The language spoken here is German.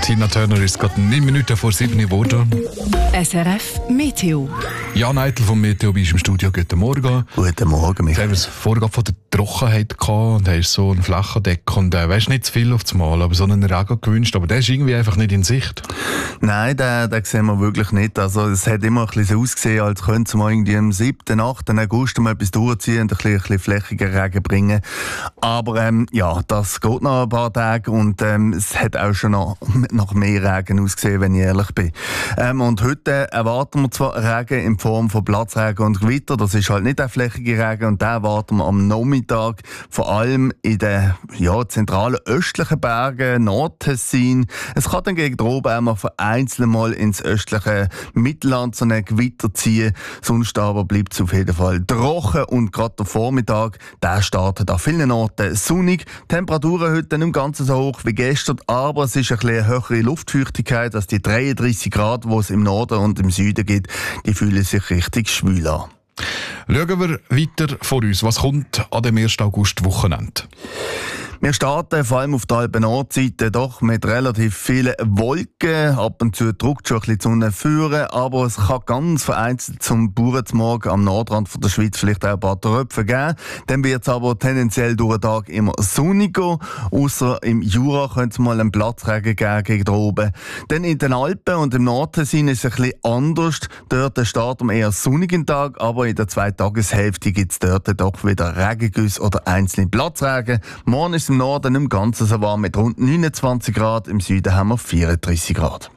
Tina Turner ist gerade 9 Minuten vor 7 geworden. SRF Meteo. Jan Eitel vom Meteo ist im Studio. Guten Morgen. Guten Morgen, Jetzt haben wir es vorher von der Trockenheit gehabt und hast so einen flachen Deck und weisst nicht zu viel auf das Mal, aber so einen Regen gewünscht, aber der ist irgendwie einfach nicht in Sicht. Nein, den sehen wir wirklich nicht. Also es hat immer ein bisschen so ausgesehen, als könnte es mal irgendwie am 7., 8. August mal etwas durchziehen und ein bisschen flächigen Regen bringen. Aber das geht noch ein paar Tage und es hat auch schon noch nach mehr Regen ausgesehen, wenn ich ehrlich bin. Und heute erwarten wir zwar Regen in Form von Platzregen und Gewitter, das ist halt nicht der flächige Regen und den erwarten wir am Nachmittag, vor allem in den zentralen östlichen Bergen, Nordtessin. Es kann dann gegen oben auch mal vereinzelt mal ins östliche Mittelland so ein Gewitter ziehen, sonst aber bleibt es auf jeden Fall trocken und gerade der Vormittag, der startet an vielen Orten sonnig. Temperaturen heute nicht ganz so hoch wie gestern, aber es ist ein bisschen höhere Luftfeuchtigkeit als die 33 Grad, die es im Norden und im Süden gibt. Die fühlen sich richtig schwül an. Schauen wir weiter vor uns. Was kommt an dem 1. August-Wochenende? Wir starten vor allem auf der Alpen-Nordseite doch mit relativ vielen Wolken. Ab und zu drückt schon ein bisschen die Sonne führen, aber es kann ganz vereinzelt zum Bauernmorgen am Nordrand von der Schweiz vielleicht auch ein paar Tröpfe geben. Dann wird es aber tendenziell durch den Tag immer sonniger. Ausser im Jura könnte es mal einen Platzregen geben gegen oben. Dann in den Alpen und im Nordtessin ist es ein bisschen anders. Dort starten wir eher sonnigen Tag, aber in der 2 Tageshälfte gibt es dort doch wieder Regengüsse oder einzelne Platzregen. Morgen ist im Norden im Ganzen so warm mit rund 29 Grad, im Süden haben wir 34 Grad.